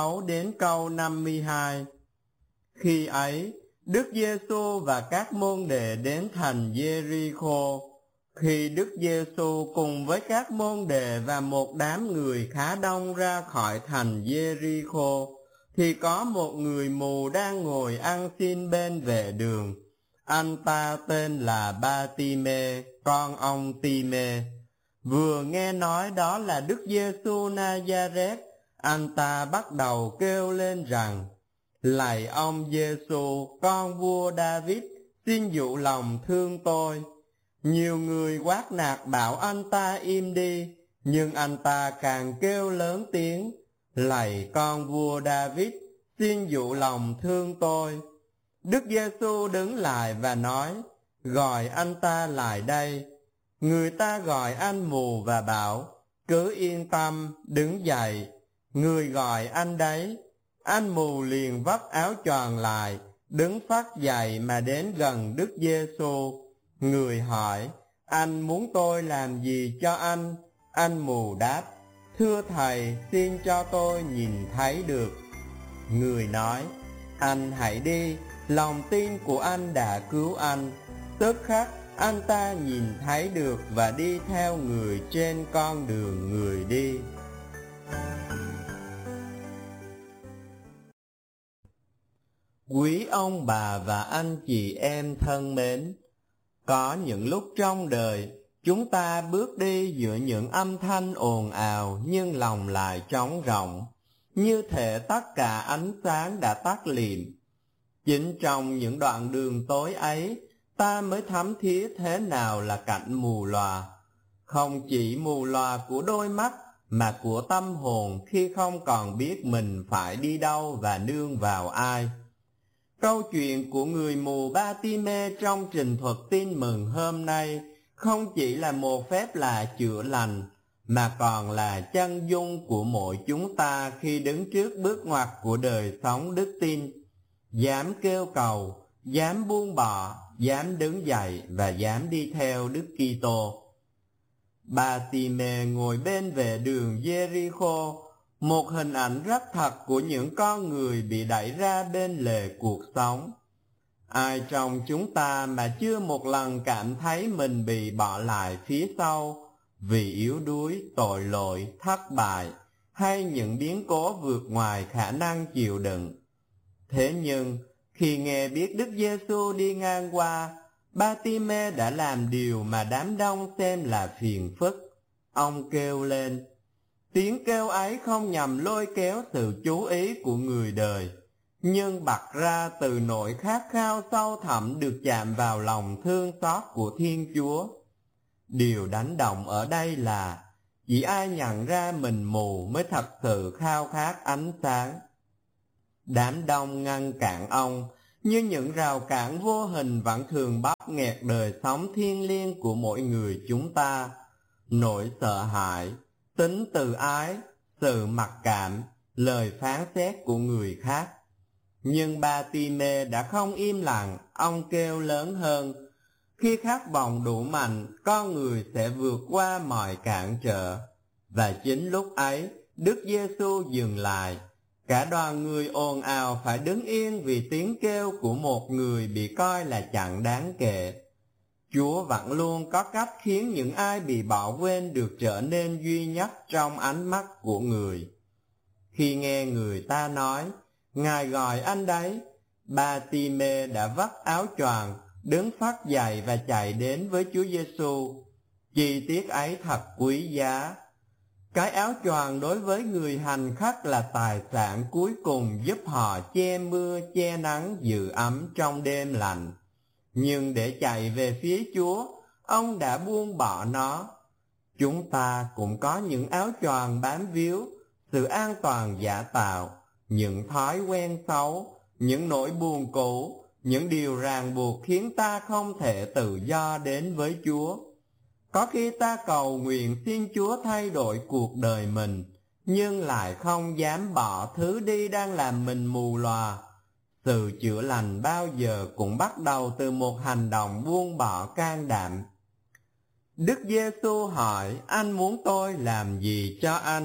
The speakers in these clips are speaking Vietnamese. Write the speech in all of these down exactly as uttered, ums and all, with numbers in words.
sáu đến câu năm mươi hai. Khi ấy, Đức Giêsu và các môn đệ đến thành Giê-ri-khô. Khi Đức Giêsu cùng với các môn đệ và một đám người khá đông ra khỏi thành Giê-ri-khô, thì có một người mù đang ngồi ăn xin bên vệ đường. Anh ta tên là Ba-ti-mê, con ông Ti-mê. Vừa nghe nói đó là Đức Giêsu Na-gia-rét, anh ta bắt đầu kêu lên rằng: Lạy ông Giêsu, con vua David, xin dụ lòng thương tôi. Nhiều người quát nạt bảo anh ta im đi, nhưng anh ta càng kêu lớn tiếng: Lạy con vua David, xin dụ lòng thương tôi. Đức Giêsu đứng lại và nói: Gọi anh ta lại đây. Người ta gọi anh mù và bảo: Cứ yên tâm, đứng dậy. Người gọi anh đấy. Anh mù liền vắt áo choàng lại, đứng phắt dậy mà đến gần Đức Giêsu. Người hỏi: Anh muốn tôi làm gì cho anh? Anh mù đáp: Thưa thầy, xin cho tôi nhìn thấy được. Người nói: Anh hãy đi, lòng tin của anh đã cứu anh. Tức khắc anh ta nhìn thấy được và đi theo người trên con đường người đi. Quý ông bà và anh chị em thân mến, có những lúc trong đời chúng ta bước đi giữa những âm thanh ồn ào nhưng lòng lại trống rỗng, như thể tất cả ánh sáng đã tắt lịm. Chính trong những đoạn đường tối ấy, ta mới thấm thía thế nào là cảnh mù lòa. Không chỉ mù lòa của đôi mắt, mà của tâm hồn khi không còn biết mình phải đi đâu và nương vào ai. Câu chuyện của người mù Ba-ti-mê trong trình thuật tin mừng hôm nay không chỉ là một phép lạ chữa lành, mà còn là chân dung của mỗi chúng ta khi đứng trước bước ngoặt của đời sống đức tin. Dám kêu cầu, dám buông bỏ, dám đứng dậy và dám đi theo Đức Kitô. Ba-ti-mê ngồi bên vệ đường Giê-ri-khô, một hình ảnh rất thật của những con người bị đẩy ra bên lề cuộc sống. Ai trong chúng ta mà chưa một lần cảm thấy mình bị bỏ lại phía sau vì yếu đuối, tội lỗi, thất bại hay những biến cố vượt ngoài khả năng chịu đựng. Thế nhưng khi nghe biết Đức Giêsu đi ngang qua, Ba-ti-mê đã làm điều mà đám đông xem là phiền phức. Ông kêu lên. Tiếng kêu ấy không nhằm lôi kéo sự chú ý của người đời, nhưng bật ra từ nỗi khát khao sâu thẳm được chạm vào lòng thương xót của Thiên Chúa. Điều đánh động ở đây là chỉ ai nhận ra mình mù mới thật sự khao khát ánh sáng. Đám đông ngăn cản ông, như những rào cản vô hình vẫn thường bóp nghẹt đời sống thiêng liêng của mỗi người chúng ta. Nỗi sợ hãi, tính từ ái, sự mặc cảm, lời phán xét của người khác. Nhưng Ba-ti-mê đã không im lặng, ông kêu lớn hơn. Khi khát vọng đủ mạnh, con người sẽ vượt qua mọi cản trở. Và chính lúc ấy, Đức Giêsu dừng lại. Cả đoàn người ồn ào phải đứng yên vì tiếng kêu của một người bị coi là chẳng đáng kể. Chúa vẫn luôn có cách khiến những ai bị bỏ quên được trở nên duy nhất trong ánh mắt của người. Khi nghe người ta nói, Ngài gọi anh đấy, Ba-ti-mê đã vắt áo choàng, đứng phắt dậy và chạy đến với Chúa Giêsu. Chi tiết ấy thật quý giá. Cái áo choàng đối với người hành khất là tài sản cuối cùng giúp họ che mưa, che nắng, giữ ấm trong đêm lạnh. Nhưng để chạy về phía Chúa, ông đã buông bỏ nó. Chúng ta cũng có những áo choàng bám víu, sự an toàn giả tạo, những thói quen xấu, những nỗi buồn cũ, những điều ràng buộc khiến ta không thể tự do đến với Chúa. Có khi ta cầu nguyện xin Chúa thay đổi cuộc đời mình, nhưng lại không dám bỏ thứ đi đang làm mình mù lòa. Sự chữa lành bao giờ cũng bắt đầu từ một hành động buông bỏ can đảm. Đức Giêsu hỏi, anh muốn tôi làm gì cho anh?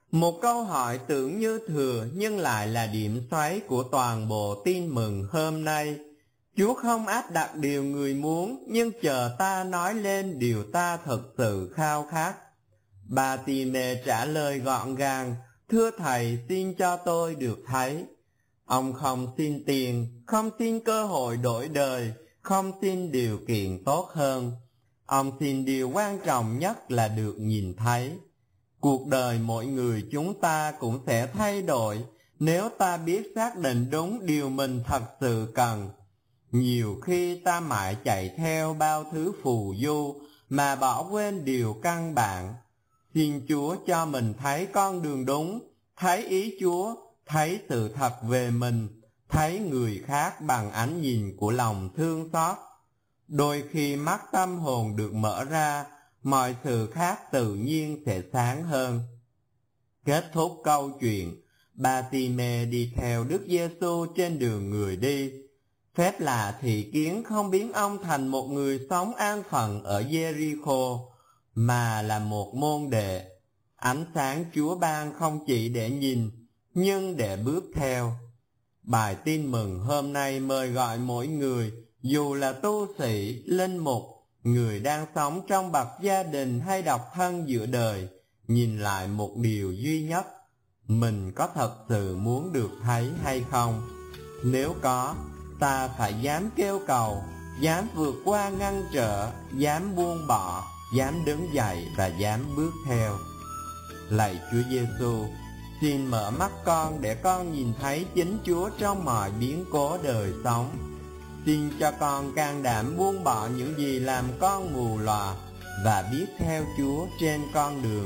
Một câu hỏi tưởng như thừa nhưng lại là điểm xoáy của toàn bộ tin mừng hôm nay. Chúa không áp đặt điều người muốn, nhưng chờ ta nói lên điều ta thực sự khao khát. Bà tỳ mê trả lời gọn gàng, thưa thầy, xin cho tôi được thấy. Ông không xin tiền, không xin cơ hội đổi đời, không xin điều kiện tốt hơn. Ông xin điều quan trọng nhất là được nhìn thấy. Cuộc đời mỗi người chúng ta cũng sẽ thay đổi nếu ta biết xác định đúng điều mình thật sự cần. Nhiều khi ta mãi chạy theo bao thứ phù du mà bỏ quên điều căn bản. Xin Chúa cho mình thấy con đường đúng, thấy ý Chúa, thấy sự thật về mình, thấy người khác bằng ánh nhìn của lòng thương xót. Đôi khi mắt tâm hồn được mở ra, mọi sự khác tự nhiên sẽ sáng hơn. Kết thúc câu chuyện, bà tỳ mê đi theo Đức Giêsu trên đường người đi. Phép lạ thị kiến không biến ông thành một người sống an phận ở Jericho, mà là một môn đệ. Ánh sáng Chúa ban không chỉ để nhìn, nhưng để bước theo. Bài tin mừng hôm nay mời gọi mỗi người, dù là tu sĩ, linh mục, người đang sống trong bậc gia đình hay độc thân giữa đời, nhìn lại một điều duy nhất: mình có thật sự muốn được thấy hay không? Nếu có, ta phải dám kêu cầu, dám vượt qua ngăn trở, dám buông bỏ, dám đứng dậy và dám bước theo. Lạy Chúa Giêsu, xin mở mắt con để con nhìn thấy chính Chúa trong mọi biến cố đời sống. Xin cho con can đảm buông bỏ những gì làm con mù lòa và biết theo Chúa trên con đường